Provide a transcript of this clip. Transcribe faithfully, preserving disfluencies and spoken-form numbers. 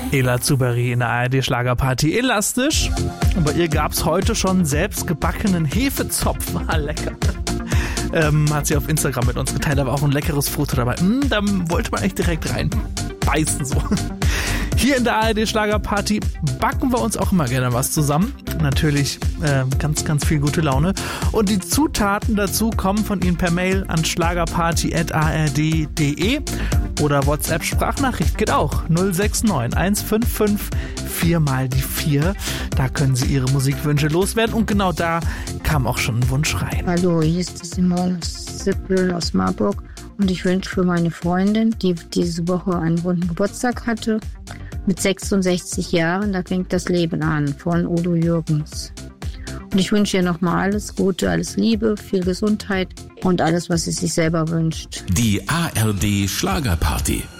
Ela Zuberi in der A R D Schlagerparty. Elastisch. Und bei ihr gab es heute schon selbst gebackenen Hefezopf. War lecker. Ähm, hat sie auf Instagram mit uns geteilt. Da war auch ein leckeres Foto dabei. Mm, da wollte man echt direkt reinbeißen so. Hier in der A R D Schlagerparty backen wir uns auch immer gerne was zusammen. Natürlich äh, ganz, ganz viel gute Laune. Und die Zutaten dazu kommen von Ihnen per Mail an schlagerparty at a r d punkt d e oder WhatsApp-Sprachnachricht geht auch. null sechs neun eins fünf fünf vier mal die vier. Da können Sie Ihre Musikwünsche loswerden. Und genau da kam auch schon ein Wunsch rein. Hallo, hier ist die Simone Sippel aus Marburg. Und ich wünsche für meine Freundin, die diese Woche einen runden Geburtstag hatte, mit sechsundsechzig Jahren, da fängt das Leben an, von Udo Jürgens. Und ich wünsche ihr nochmal alles Gute, alles Liebe, viel Gesundheit und alles, was sie sich selber wünscht. Die A R D Schlagerparty.